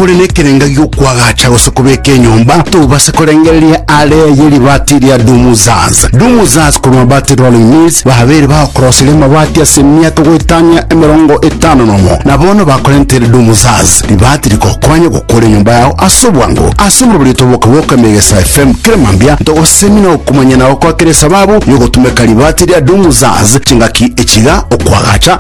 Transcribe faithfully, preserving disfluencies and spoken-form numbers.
kuri nekerenga gyokwagacha gusukubeka nyumba tubase kurengeria ale yeli bati ya Dumuzaz Dumuzaz ku mabati rolling mills bahabere ba crossile mabati ya semia tugwitanya emirongo etano nomo nabono bakorentere Dumuzaz libati likokwanya gukora nyumba yao asubwango asumru bulitoboka boka Megesa F M kiremambia to semina okumanya nawo kwa kire sababu yo gutumeka libati ya Dumuzaz chingaki echiga okwagacha